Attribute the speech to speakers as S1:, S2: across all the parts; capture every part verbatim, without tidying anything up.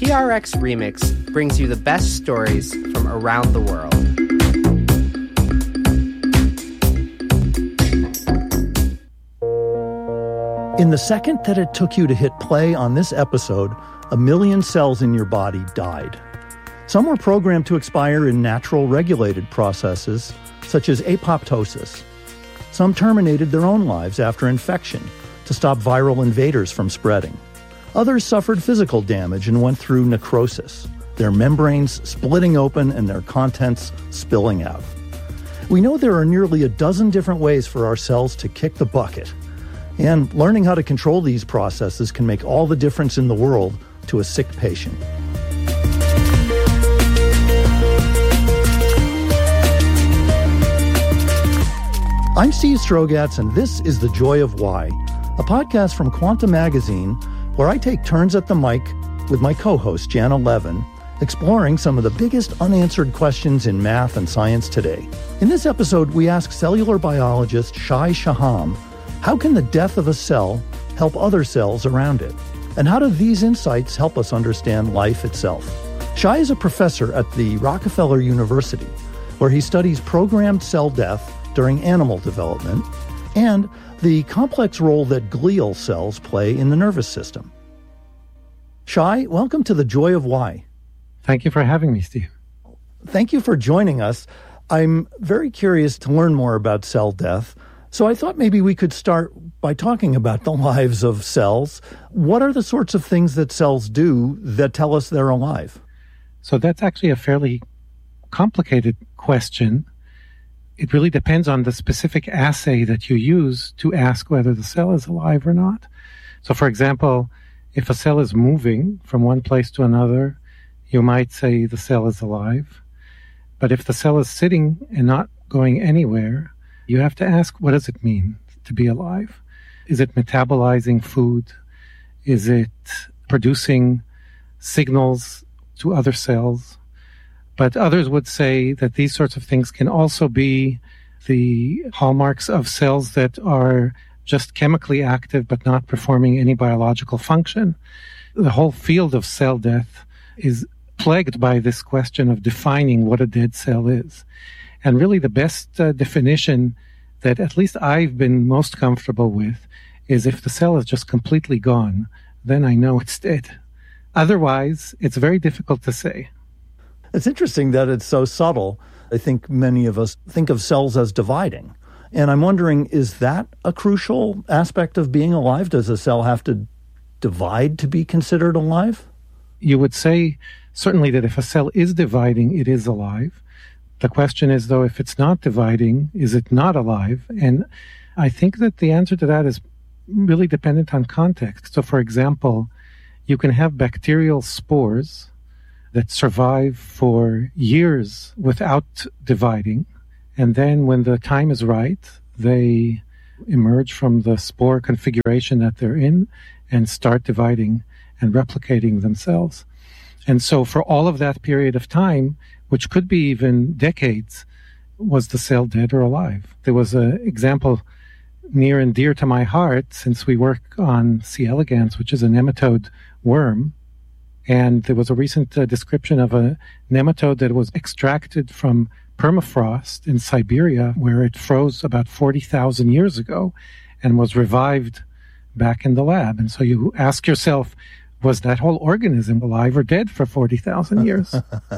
S1: P R X Remix brings you the best stories from around the world.
S2: In the second that it took you to hit play on this episode, a million cells in your body died. Some were programmed to expire in natural regulated processes, such as apoptosis. Some terminated their own lives after infection to stop viral invaders from spreading. Others suffered physical damage and went through necrosis, their membranes splitting open and their contents spilling out. We know there are nearly a dozen different ways for our cells to kick the bucket. And learning how to control these processes can make all the difference in the world to a sick patient. I'm Steve Strogatz, and this is The Joy of Why, a podcast from Quanta Magazine where I take turns at the mic with my co-host, Jana Levin, exploring some of the biggest unanswered questions in math and science today. In this episode, we ask cellular biologist Shai Shaham, how can the death of a cell help other cells around it? And how do these insights help us understand life itself? Shai is a professor at the Rockefeller University, where he studies programmed cell death during animal development and the complex role that glial cells play in the nervous system. Shai, welcome to The Joy of Why.
S3: Thank you for having me, Steve.
S2: Thank you for joining us. I'm very curious to learn more about cell death. So I thought maybe we could start by talking about the lives of cells. What are the sorts of things that cells do that tell us they're alive?
S3: So that's actually a fairly complicated question. It really depends on the specific assay that you use to ask whether the cell is alive or not. So for example, if a cell is moving from one place to another, you might say the cell is alive. But if the cell is sitting and not going anywhere, you have to ask, what does it mean to be alive? Is it metabolizing food? Is it producing signals to other cells? But others would say that these sorts of things can also be the hallmarks of cells that are just chemically active but not performing any biological function. The whole field of cell death is plagued by this question of defining what a dead cell is. And really the best uh, definition that at least I've been most comfortable with is if the cell is just completely gone, then I know it's dead. Otherwise, it's very difficult to say.
S2: It's interesting that it's so subtle. I think many of us think of cells as dividing. And I'm wondering, is that a crucial aspect of being alive? Does a cell have to divide to be considered alive?
S3: You would say certainly that if a cell is dividing, it is alive. The question is, though, if it's not dividing, is it not alive? And I think that the answer to that is really dependent on context. So, for example, you can have bacterial spores that survive for years without dividing. And then when the time is right, they emerge from the spore configuration that they're in and start dividing and replicating themselves. And so for all of that period of time, which could be even decades, was the cell dead or alive? There was an example near and dear to my heart since we work on C. elegans, which is a nematode worm. And there was a recent uh, description of a nematode that was extracted from permafrost in Siberia, where it froze about forty thousand years ago and was revived back in the lab. And so you ask yourself, was that whole organism alive or dead for forty thousand years?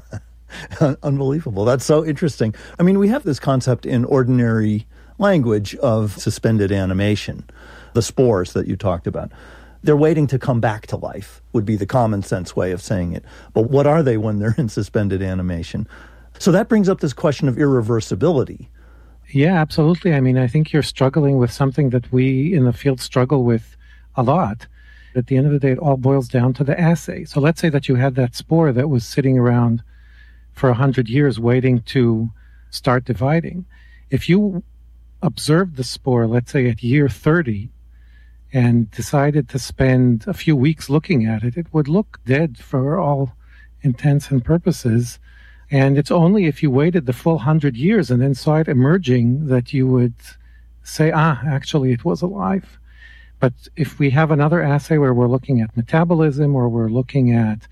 S2: Unbelievable. That's so interesting. I mean, we have this concept in ordinary language of suspended animation, the spores that you talked about. They're waiting to come back to life, would be the common sense way of saying it. But what are they when they're in suspended animation? So that brings up this question of irreversibility.
S3: Yeah, absolutely. I mean, I think you're struggling with something that we in the field struggle with a lot. At the end of the day, it all boils down to the assay. So let's say that you had that spore that was sitting around for one hundred years waiting to start dividing. If you observed the spore, let's say at year thirty, and decided to spend a few weeks looking at it, it would look dead for all intents and purposes. And it's only if you waited the full hundred years and then saw it emerging that you would say, ah, actually it was alive. But if we have another assay where we're looking at metabolism or we're looking at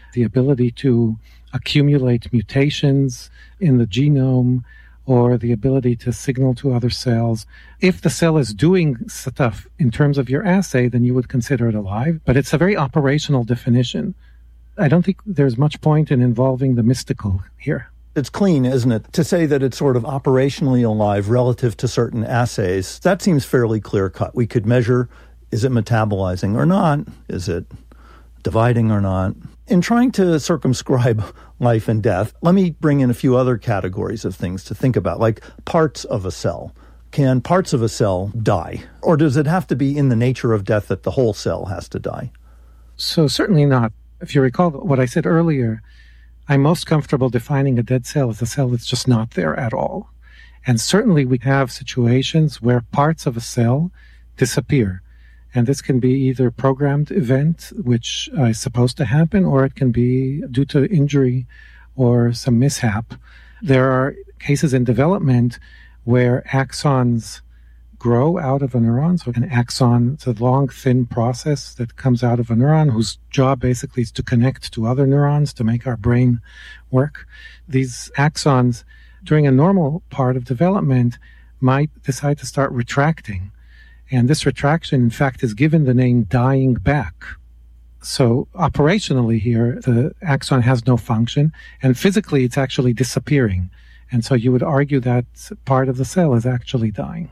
S3: the ability to accumulate mutations in the genome, or the ability to signal to other cells. If the cell is doing stuff in terms of your assay, then you would consider it alive. But it's a very operational definition. I don't think there's much point in involving the mystical here.
S2: It's clean, isn't it? To say that it's sort of operationally alive relative to certain assays, that seems fairly clear-cut. We could measure, is it metabolizing or not? Is it dividing or not? In trying to circumscribe life and death, let me bring in a few other categories of things to think about, like parts of a cell. Can parts of a cell die? Or does it have to be in the nature of death that the whole cell has to die?
S3: So certainly not. If you recall what I said earlier, I'm most comfortable defining a dead cell as a cell that's just not there at all. And certainly we have situations where parts of a cell disappear. And this can be either programmed event, which is supposed to happen, or it can be due to injury or some mishap. There are cases in development where axons grow out of a neuron. So an axon, it's a long, thin process that comes out of a neuron whose job basically is to connect to other neurons to make our brain work. These axons, during a normal part of development, might decide to start retracting. And this retraction, in fact, is given the name dying back. So operationally here, the axon has no function, and physically it's actually disappearing. And so you would argue that part of the cell is actually dying.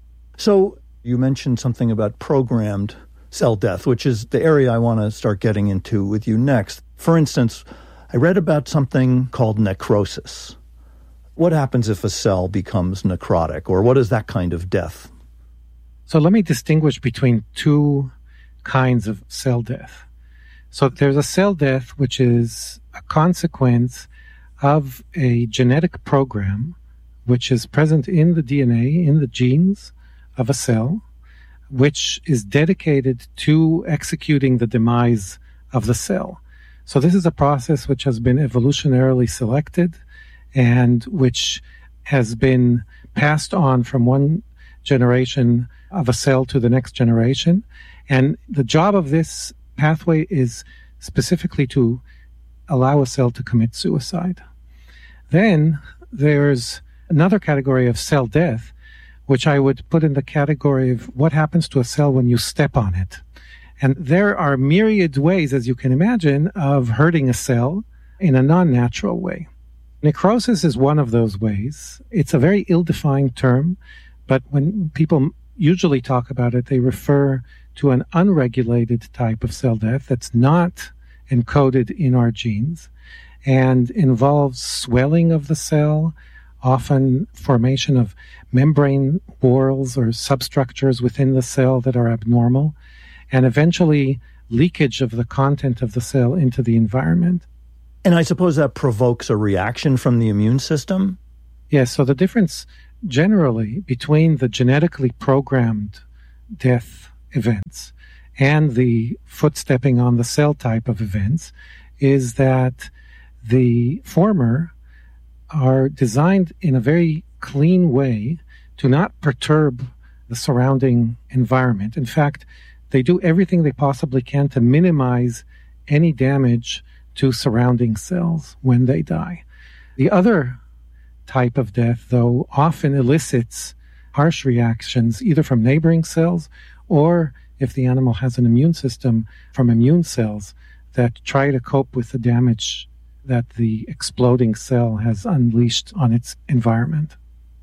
S2: So you mentioned something about programmed cell death, which is the area I want to start getting into with you next. For instance, I read about something called necrosis. What happens if a cell becomes necrotic, or what is that kind of death?
S3: So let me distinguish between two kinds of cell death. So there's a cell death which is a consequence of a genetic program which is present in the D N A, in the genes of a cell, which is dedicated to executing the demise of the cell. So this is a process which has been evolutionarily selected and which has been passed on from one generation of a cell to the next generation. And the job of this pathway is specifically to allow a cell to commit suicide. Then there's another category of cell death, which I would put in the category of what happens to a cell when you step on it. And there are myriad ways, as you can imagine, of hurting a cell in a non-natural way. Necrosis is one of those ways. It's a very ill-defined term, but when people usually talk about it, they refer to an unregulated type of cell death that's not encoded in our genes and involves swelling of the cell, often formation of membrane whorls or substructures within the cell that are abnormal, and eventually leakage of the content of the cell into the environment.
S2: And I suppose that provokes a reaction from the immune system?
S3: Yes, so the difference generally between the genetically programmed death events and the footstepping on the cell type of events is that the former are designed in a very clean way to not perturb the surrounding environment. In fact, they do everything they possibly can to minimize any damage to surrounding cells when they die. The other type of death, though, often elicits harsh reactions either from neighboring cells or, if the animal has an immune system, from immune cells that try to cope with the damage that the exploding cell has unleashed on its environment.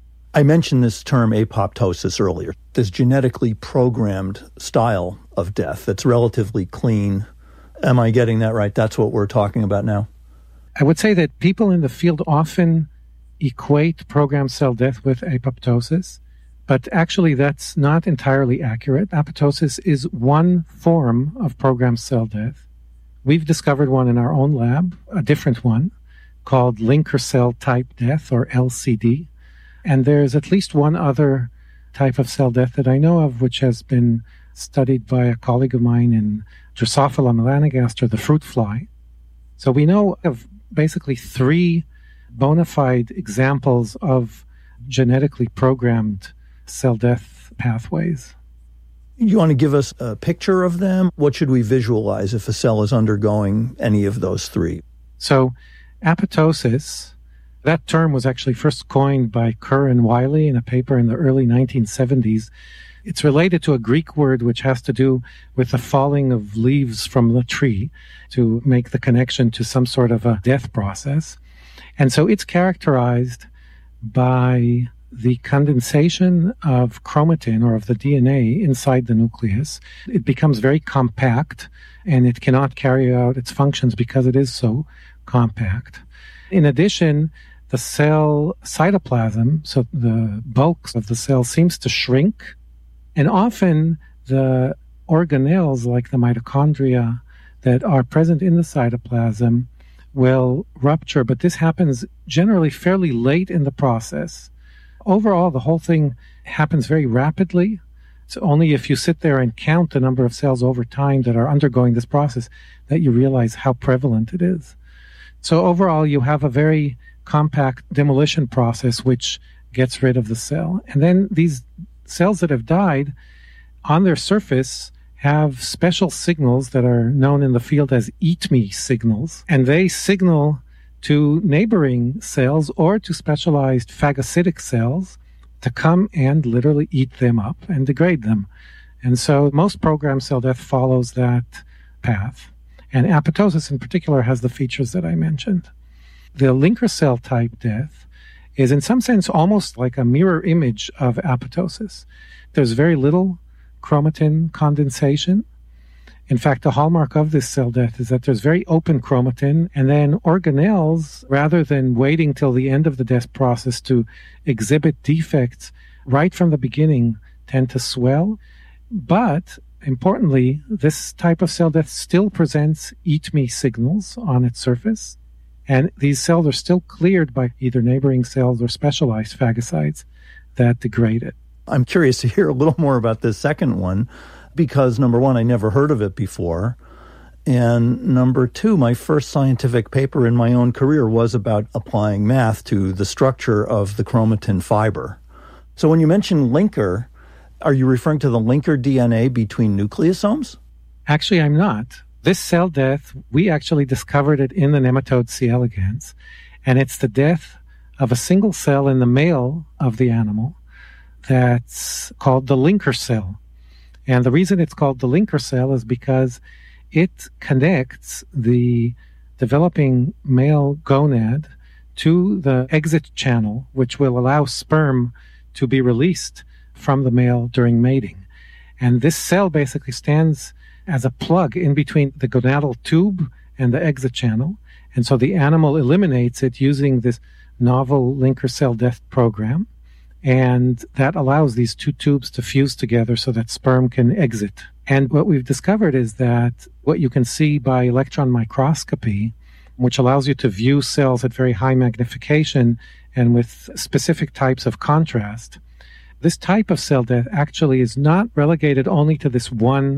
S2: I mentioned this term apoptosis earlier, this genetically programmed style of death that's relatively clean. Am I getting that right? That's what we're talking about now?
S3: I would say that people in the field often equate programmed cell death with apoptosis, but actually that's not entirely accurate. Apoptosis is one form of programmed cell death. We've discovered one in our own lab, a different one, called linker cell type death, or L C D. And there's at least one other type of cell death that I know of, which has been studied by a colleague of mine in Drosophila melanogaster, the fruit fly. So we know of basically three bona fide examples of genetically programmed cell death pathways.
S2: You want to give us a picture of them? What should we visualize if a cell is undergoing any of those three?
S3: So apoptosis, that term was actually first coined by Kerr and Wiley in a paper in the early nineteen seventies. It's related to a Greek word which has to do with the falling of leaves from the tree to make the connection to some sort of a death process. And so it's characterized by the condensation of chromatin or of the D N A inside the nucleus. It becomes very compact and it cannot carry out its functions because it is so compact. In addition, the cell cytoplasm, so the bulk of the cell, seems to shrink, and often the organelles like the mitochondria that are present in the cytoplasm will rupture, but this happens generally fairly late in the process. Overall, the whole thing happens very rapidly. It's only if you sit there and count the number of cells over time that are undergoing this process that you realize how prevalent it is. So overall, you have a very compact demolition process which gets rid of the cell. And then these cells that have died, on their surface, have special signals that are known in the field as eat me signals. And they signal to neighboring cells or to specialized phagocytic cells to come and literally eat them up and degrade them. And so most programmed cell death follows that path. And apoptosis in particular has the features that I mentioned. The linker cell type death is in some sense almost like a mirror image of apoptosis. There's very little chromatin condensation. In fact, the hallmark of this cell death is that there's very open chromatin, and then organelles, rather than waiting till the end of the death process to exhibit defects, right from the beginning tend to swell. But importantly, this type of cell death still presents eat me signals on its surface, and these cells are still cleared by either neighboring cells or specialized phagocytes that degrade it.
S2: I'm curious to hear a little more about this second one, because number one, I never heard of it before. And number two, my first scientific paper in my own career was about applying math to the structure of the chromatin fiber. So when you mention linker, are you referring to the linker D N A between nucleosomes?
S3: Actually, I'm not. This cell death, we actually discovered it in the nematode C. elegans, and it's the death of a single cell in the male of the animal that's called the linker cell. And the reason it's called the linker cell is because it connects the developing male gonad to the exit channel, which will allow sperm to be released from the male during mating. And this cell basically stands as a plug in between the gonadal tube and the exit channel. And so the animal eliminates it using this novel linker cell death program. And that allows these two tubes to fuse together so that sperm can exit. And what we've discovered is that what you can see by electron microscopy, which allows you to view cells at very high magnification and with specific types of contrast, this type of cell death actually is not relegated only to this one